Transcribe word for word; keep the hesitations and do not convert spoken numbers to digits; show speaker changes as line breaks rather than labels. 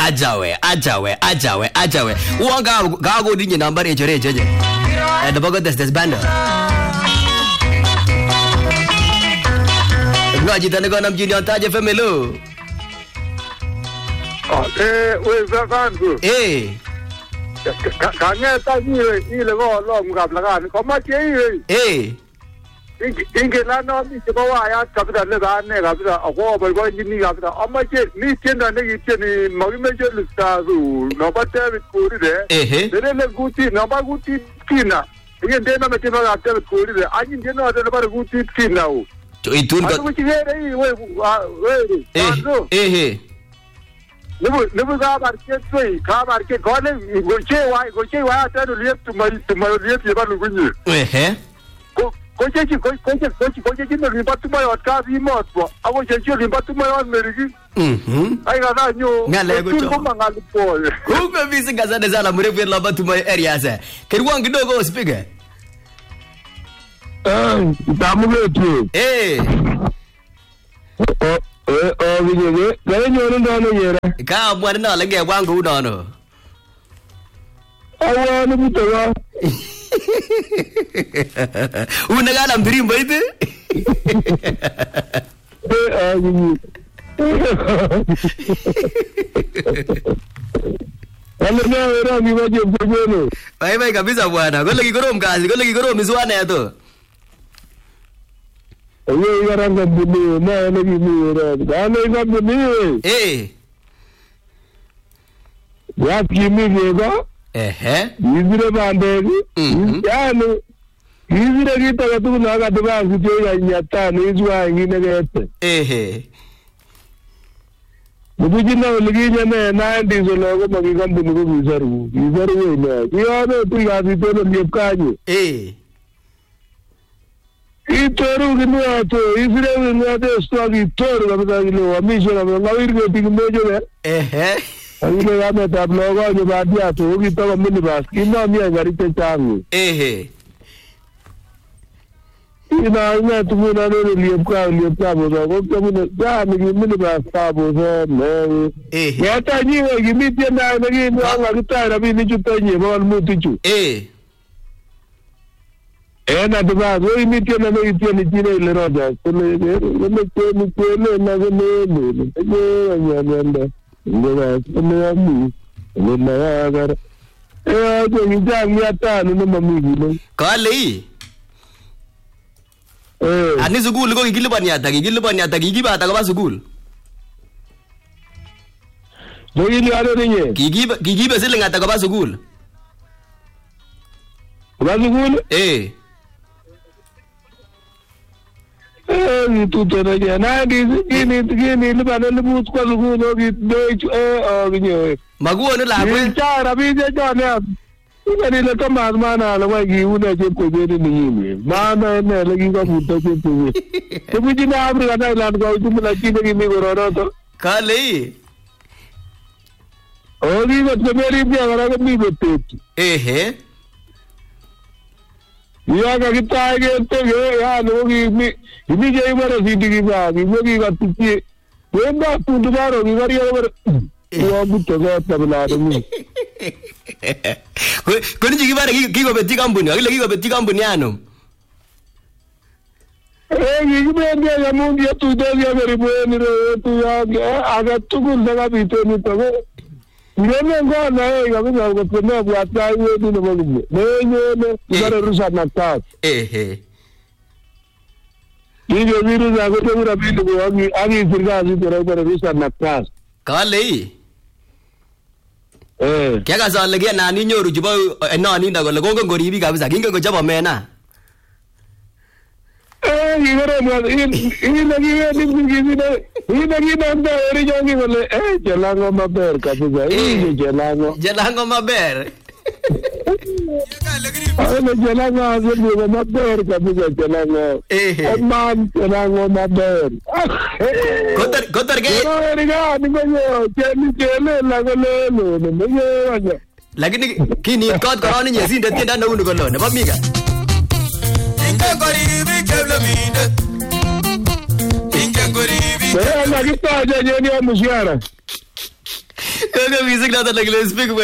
ajawe ajawe ajawe ajawe wanga gago dinye number e jore jeje e de bogo des des band ngaji tane go nam junior taje femelo
eh we vakangu
eh
kanya ta ni ile go lo mgap la kan ko ma che
eh
inge la no mi se ba ya ta da le ba ne ga da ko ba ko ni ga da amma che ni chen da ne che ni ma mi me che lu sta su no ba te ku ri de
eh
de le guti no ba guti kina ye de na me che ba te ku ri de ani de no de ba guti kina u
to itun
ko ko che re we we
eh eh
Nebu nebu ga bar ke tsoi ga bar ke gole goche wa goche wa ta do liep tu mai tu mai liep ye ba lu gunyi
eh
ko ko che chi ko ko che ko chi ko che no limpa tu mai ot ka vi mot bo awo che chi limpa tu mai on merigi
mhm
ai ga na nyo
ngale go
ko ma ngal po
ko ko visi gaza de zala mure vir la ba tu mai area sa kirwan kidogo speaker
eh tamu letu
eh
eh oh vije ga nyo ndo no yera
ka bwana na lege wangu dono
awa ni butawa
una gala mbirimbo ite
eh ah vije Wala na era mi waje mfojeno.
Bye bye kabisa bwana. Gole kikorom kazi, gole kikorom miswana yato.
Ayo igaranga buni na na buni era. Dana iga buni.
Eh.
Ya kimi gega.
Eh.
Izire bandegi. Yani izire kita katu na ga deba kujo ya nyata ni izwa ngine gete.
Eh.
Mujina liginya ne na ndizo logo magi kambuni ko bizaru. Bizaru ne. Yo no tu ya bi to no kanyi.
Eh.
Itoru gino to izire gino to stock itoru kabisa gino amisho na ngawiri ko tingemejo ne.
Eh.
Ile ya meta blogo ni badia to ukitoka mini bas kina mia gari changu.
Eh.
Ina ina tumuna ndio liepka liepka bozo ko tumuna ja ni mini bas pa bozo ne.
Eh.
Ya ta ni we gimiti na na ni anga kitara bi ni chutonye ba mutichu.
Eh.
Ena deba go imiti na ni tieni jine ile roja. Kule ne ko ni ko ne na ne ne. Ne ne ne. Ndio kama mimi ndio naagara eh aje nijang ya tano na mamigi
Kali
eh
ani sukul ko gigilban yata gigilban yata gigiba ta ba sukul
Dogili ado ninye
gigiba gigiba silinga ta ba sukul
ba sukul
eh
eh ni tuto na ya na di gini gini liba na libu kwa sukul ogi doich eh ogi
maguo no la
kwe cha rabi je cha ne ni le kama mana la wa gi una je ko je ni ni mana ne le gi ko puto ko ko to bi na abri na la ko ju mala chi ni mi go ro to
Kali
ogi ko te meri bi agora ko mi betet
eh eh
ya ga kita ge te ge ya no gi mi mi je mara si di ba gi mo gi ga tu ki wenda tu du baro gi gari over wa butto ga tabla ni
ko ni gigiba gigo beti kambuni akile gigo beti kambuni ano
eh gi be ndia ya mo ndia tu de ya beri bo ni ro tu ya aga tu gun daga bi to ni to Nene ngona eh kabisa ko tena kwa tai wetu no mwangu. Nene ngara rusa na tat.
Eh eh.
Ndio viru za ko tena bitu ko agi agi sirga zitera kwa rusa na tat.
Kali
Eh.
Kya ka sale gya nani nyoru jibo nani nda ko logo ngoribi kabisa kinga ko jabo mena.
Eh ngore mo in in lagi ni ni ni lagi na ndo eri jongi wale eh jalango maber kabisa. Eh jalango.
Jalango maber.
Ana jalango azebu maber kabisa jalango.
Eh.
Man jalango maber.
Kotar kotar ke.
Eri ga ni go cheni chele lago le lo ne me
Lakini kini kot koroni nyesi ndio tienda na unu kolo. Ne pamiga. Inga goribi keblo minde. Inga goribi.
Eh na kita aja ni amusiara.
Kaka music na talaga speak